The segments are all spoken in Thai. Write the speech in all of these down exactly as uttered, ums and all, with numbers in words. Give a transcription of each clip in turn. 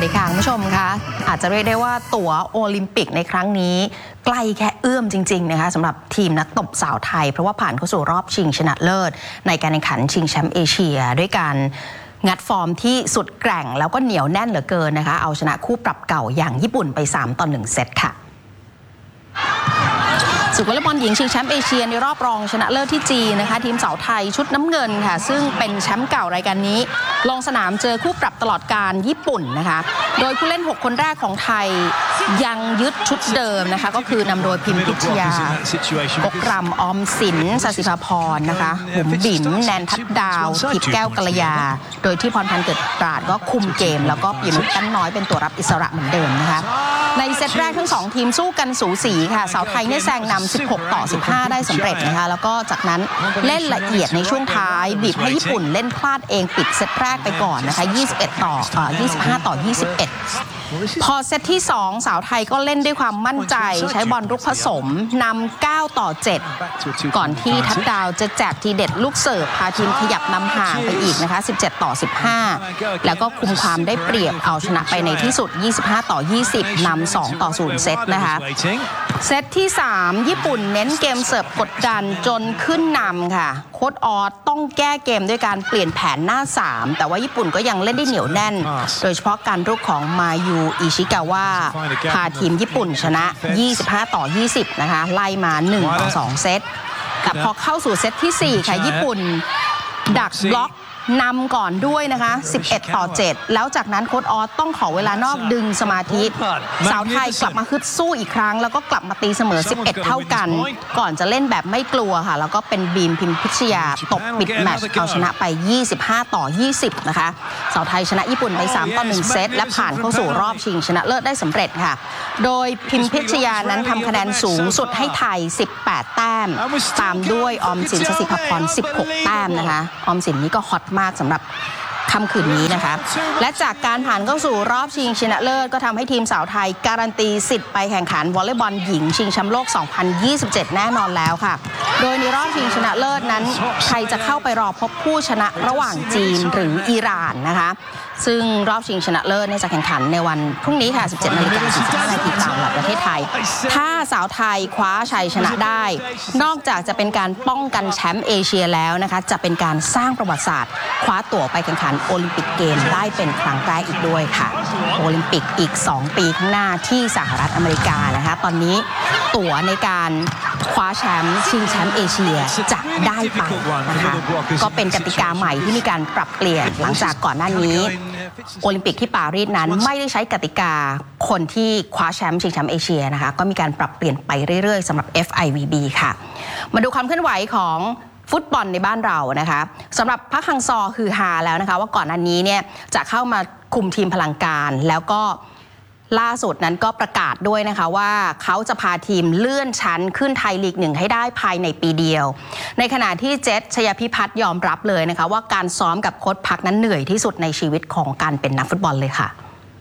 ดีค่ะคุณผู้ชมคะอาจจะเรียกได้ว่าตั๋วโอลิมปิกในครั้งนี้ใกล้แค่เอื้อมจริงๆนะคะสำหรับทีมนักตบสาวไทยเพราะว่าผ่านเข้าสู่รอบชิงชนะเลิศในการแข่งขันชิงแชมป์เอเชียด้วยการงัดฟอร์มที่สุดแกร่งแล้วก็เหนียวแน่นเหลือเกินนะคะเอาชนะคู่ปรับเก่าอย่างญี่ปุ่นไปสามต่อหนึ่งเซตค่ะศึกวอลเลย์บอลหญิงชิงแชมป์เอเชียในรอบรองชนะเลิศที่จีนนะคะทีมสาวไทยชุดน้ำเงินค่ะซึ่งเป็นแชมป์เก่ารายการนี้ลงสนามเจอคู่ปรับตลอดการญี่ปุ่นนะคะโดยผู้เล่นหกคนแรกของไทยยังยึดชุดเดิมนะคะก็คือนำโดยพิมพิชยากกรำออมสินศศิภาพรนะคะบุ๋มบิ๋มแนนทัดดาวทิพย์แก้วกัลยาโดยที่พรพันธ์เกิดปราดก็คุมเกมแล้วก็ปิยนุชตั้นน้อยเป็นตัวรับอิสระเหมือนเดิมนะคะในเซตแรกทั้งสองทีมสู้กันสูสีค่ะสาวไทยเนี่ยแซงนำสิบหกต่อสิบห้าได้สำเร็จนะคะแล้วก็จากนั้นเล่นละเอียดในช่วงท้ายบีบให้ญี่ปุ่นเล่นพลาดเองปิดเซตแรกไปก่อนนะคะยี่สิบเอ็ดต่อเอ่อยี่สิบห้าต่อยี่สิบเอ็ดพอเซตที่สองสาวไทยก็เล่นด้วยความมั่นใจใช้บอลรุกผสมนำเก้าต่อเจ็ดก่อนที่ทัดดาวจะแจกทีเด็ดลูกเสิร์ฟพาทีมขยับนำห่างไปอีกนะคะสิบเจ็ดต่อสิบห้าแล้วก็คุมความได้เปรียบเอาชนะไปในที่สุดยี่สิบห้าต่อยี่สิบนำสองต่อศูนย์เซตนะคะเซตที่สามญี่ปุ่นเน้นเกมเสิร์ฟกดดันจนขึ้นนำค่ะโค้ชออสต้องแก้เกมด้วยการเปลี่ยนแผนหน้าสามแต่ว่าญี่ปุ่นก็ยังเล่นได้เหนียวแน่นโดยเฉพาะการรุกของมายูอิชิกาวะพาทีมญี่ปุ่นชนะยี่สิบห้าต่อยี่สิบนะคะไล่มาหนึ่งต่อสองเซตแต่พอเข้าสู่เซตที่สี่ค่ะญี่ปุ่นดักบล็อกนำก่อนด้วยนะคะสิบเอ็ดต่อเจ็ดแล้วจากนั้นโค้ชออสต้องขอเวลานอกดึงสมาธิสาวไทยกลับมาฮึดสู้อีกครั้งแล้วก็กลับมาตีเสมอสิบเอ็ดเท่ากันก่อนจะเล่นแบบไม่กลัวค่ะแล้วก็เป็นบีมพิมพิชยาตบปิดแมตช์เอาชนะไปยี่สิบห้าต่อยี่สิบนะคะสาวไทยชนะญี่ปุ่นไปสามต่อหนึ่งเซตและผ่านเข้าสู่รอบชิงชนะเลิศได้สำเร็จค่ะโดยพิมพิชยานั้นทำคะแนนสูงสุดให้ไทยสิบแปดแต้มตามด้วยออมสินศศิภาพรสิบหกแต้มนะคะออมสินนี่ก็ฮอตมากสำหรับค่ำคืนนี้นะคะและจากการผ่านเข้าสู่รอบชิงชนะเลิศก็ทำให้ทีมสาวไทยการันตีสิทธิ์ไปแข่งขันวอลเลย์บอลหญิงชิงแชมป์โลกสองพันยี่สิบเจ็ดแน่นอนแล้วค่ะโดยในรอบชิงชนะเลิศนั้นไทยจะเข้าไปรอพบผู้ชนะระหว่างจีนหรืออิหร่านนะคะซึ่งรอบชิงชนะเลิศจะแข่งขันในวันพรุ่งนี้ค่ะ สิบเจ็ดนาฬิกาสี่สิบห้านาทีตามเวลาประเทศไทยถ้าสาวไทยคว้าชัยชนะได้นอกจากจะเป็นการป้องกันแชมป์เอเชียแล้วนะคะจะเป็นการสร้างประวัติศาสตร์คว้าตั๋วไปแข่งขันโอลิมปิกเกมได้เป็นครั้งแรกอีกด้วยค่ะโอลิมปิกอีกสองปีข้างหน้าที่สหรัฐอเมริกานะคะตอนนี้ตั๋วในการคว้าแชมป์ชิงแชมป์เอเชียจะได้ไปนะคะก็เป็นกติกาใหม่ที่มีการปรับเปลี่ยนหลังจากก่อนหน้านี้โอลิมปิกที่ปารีสนั้นไม่ได้ใช้กติกาคนที่คว้าแชมป์ชิงแชมป์เอเชียนะคะก็มีการปรับเปลี่ยนไปเรื่อยๆสำหรับ เอฟ ไอ วี บี ค่ะมาดูความเคลื่อนไหวของฟุตบอลในบ้านเรานะคะสำหรับพักฮังซอคือฮาแล้วนะคะว่าก่อนหน้านี้เนี่ยจะเข้ามาคุมทีมพลังการแล้วก็ล่าสุดนั้นก็ประกาศด้วยนะคะว่าเขาจะพาทีมเลื่อนชั้นขึ้นไทยลีกหนึ่งให้ได้ภายในปีเดียวในขณะที่เจษชยพิพัฒน์ยอมรับเลยนะคะว่าการซ้อมกับโค้ชพักนั้นเหนื่อยที่สุดในชีวิตของการเป็นนักฟุตบอลเลยค่ะ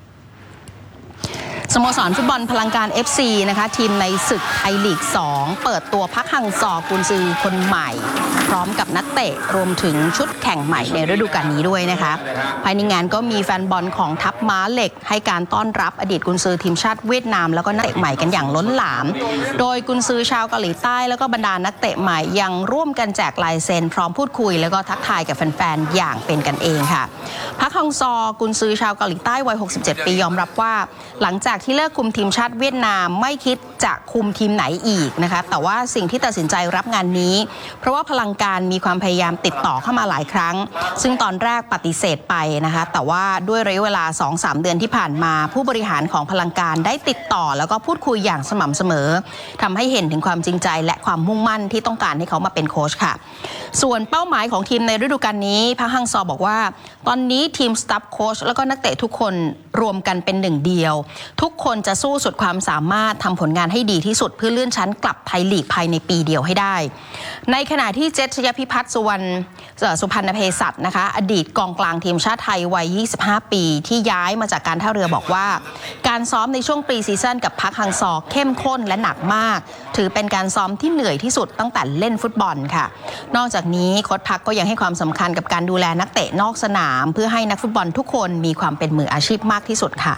สโมสรฟุตบอลพลังการ เอฟ ซี นะคะทีมในศึกไทยลีกสองเปิดตัวพักฮังซอกุนซือคนใหม่พร้อมกับนักเตะรวมถึงชุดแข่งใหม่ในฤดูกาลนี้ด้วยนะคะภายในงานก็มีแฟนบอลของทัพม้าเหล็กให้การต้อนรับอดีตกุนซือทีมชาติเวียดนามแล้วก็นักเตะใหม่กันอย่างล้นหลามโดยกุนซือชาวเกาหลีใต้แล้วก็บรรดานักเตะใหม่ยังร่วมกันแจกลายเซ็นพร้อมพูดคุยแล้วก็ทักทายกับแฟนๆอย่างเป็นกันเองค่ะพักฮังซอกุนซือชาวเกาหลีใต้วัยหกสิบเจ็ดปียอมรับว่าหลังจากที่เลิกคุมทีมชาติเวียดนามไม่คิดจะคุมทีมไหนอีกนะคะแต่ว่าสิ่งที่ตัดสินใจรับงานนี้เพราะว่าพลังการมีความพยายามติดต่อเข้ามาหลายครั้งซึ่งตอนแรกปฏิเสธไปนะคะแต่ว่าด้วยระยะเวลา สองถึงสาม เดือนที่ผ่านมาผู้บริหารของพลังการได้ติดต่อแล้วก็พูดคุยอย่างสม่ำเสมอทำให้เห็นถึงความจริงใจและความมุ่งมั่นที่ต้องการให้เขามาเป็นโค้ชค่ะส่วนเป้าหมายของทีมในฤดูกาลนี้พักฮังซอบอกว่าตอนนี้ทีมสตาฟโค้ชแล้วก็นักเตะทุกคนรวมกันเป็นหนึ่งเดียวทุกคนจะสู้สุดความสามารถทำผลงานให้ดีที่สุดเพื่อเลื่อนชั้นกลับไทยลีกภายในปีเดียวให้ได้ในขณะที่เจษชยพิพัฒน์สุวรรณสุพรรณเภสัชนะคะอดีตกองกลางทีมชาติไทยวัยยี่สิบห้าปีที่ย้ายมาจากการท่าเรือบอกว่าการซ้อมในช่วงปรีซีซั่นกับพักฮังซอเข้มข้นและหนักมากถือเป็นการซ้อมที่เหนื่อยที่สุดตั้งแต่เล่นฟุตบอลค่ะนอกจากนี้โค้ชพักก็ยังให้ความสำคัญกับการดูแลนักเตะนอกสนามเพื่อให้นักฟุตบอลทุกคนมีความเป็นมืออาชีพมากที่สุดค่ะ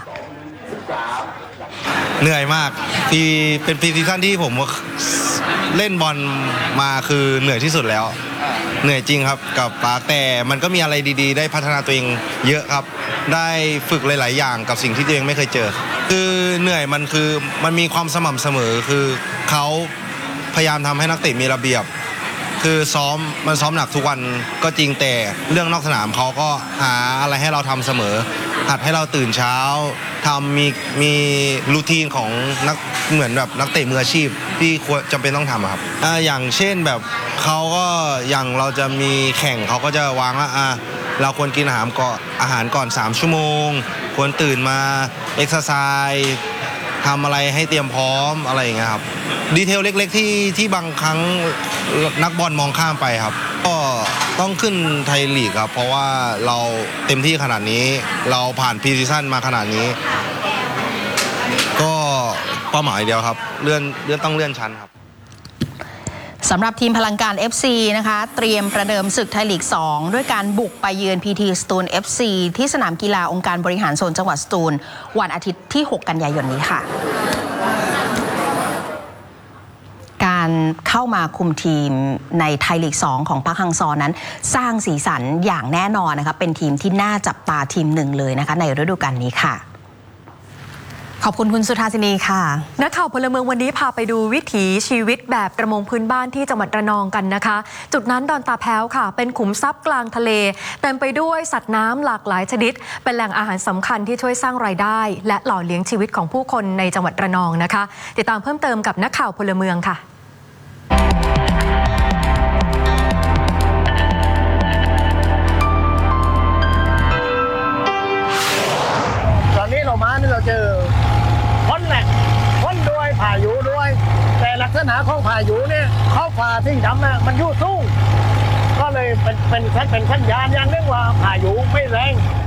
เหนื่อยมากปีเป็นปีซีซั่นที่ผมเล่นบอลมาคือเหนื่อยที่สุดแล้วเหนื่อยจริงครับกับปาร์คแต่มันก็มีอะไรดีๆได้พัฒนาตัวเองเยอะครับได้ฝึกหลายๆอย่างกับสิ่งที่ตัวเองไม่เคยเจอคือเหนื่อยมันคือมันมีความสม่ำเสมอคือเขาพยายามทำให้นักเตะมีระเบียบคือซ้อมมันซ้อมหนักทุกวันก็จริงแต่เรื่องนอกสนามเขาก็หาอะไรให้เราทำเสมอหัดให้เราตื่นเช้าทำมีมีรูทีนของนักเหมือนแบบนักเตะมืออาชีพที่ควรจำเป็นต้องทำครับอ่าอย่างเช่นแบบเขาก็อย่างเราจะมีแข่งเขาก็จะวางว่าอ่าเราควรกินอาหารก่อนอาหารก่อนสามชั่วโมงควรตื่นมาเอ็กซ์ไซส์ทำอะไรให้เตรียมพร้อมอะไรอย่างเงี้ยครับดีเทลเล็กๆที่ที่บางครั้งนักบอลมองข้ามไปครับก็ต้องขึ้นไทยลีกครับเพราะว่าเราเต็มที่ขนาดนี้เราผ่านพรีซีซั่นมาขนาดนี้ก็เป้าหมายเดียวครับเลื่อนเลื่อนต้องเลื่อนชั้นครับสำหรับทีมพลังการ เอฟ ซี นะคะเตรียมประเดิมศึกไทยลีก สอง ด้วยการบุกไปเยือน พี ที สตูล เอฟ ซี ที่สนามกีฬาองค์การบริหารส่วนจังหวัดสตูลวันอาทิตย์ที่ หก กันยายนนี้ค่ะการเข้ามาคุมทีมในไทยลีก สอง ของพรรคฮังซอนั้นสร้างสีสันอย่างแน่นอนนะคะเป็นทีมที่น่าจับตาทีมหนึ่งเลยนะคะในฤดูกาลนี้ค่ะขอบคุณคุณสุธาสินีค่ะนักข่าวพลเมืองวันนี้พาไปดูวิถีชีวิตแบบประมงพื้นบ้านที่จังหวัดระนองกันนะคะจุดนั้นดอนตาแพ้วค่ะเป็นขุมทรัพย์กลางทะเลเต็มไปด้วยสัตว์น้ำหลากหลายชนิดเป็นแหล่งอาหารสำคัญที่ช่วยสร้างรายได้และหล่อเลี้ยงชีวิตของผู้คนในจังหวัดระนองนะคะติดตามเพิ่มเติมกับนักข่าวพลเมืองค่ะตอนนี้เรามานี่เราเจอพ้นแหลกพ้นด้วยพายุด้วย แต่ลักษณะของพายุเนี่ยเขาฝ่าที่ดำนะมันอยู่สูงก็เลยเป็นเป็นเป็นสัญญาณอย่างนึงว่าพายุไม่แรง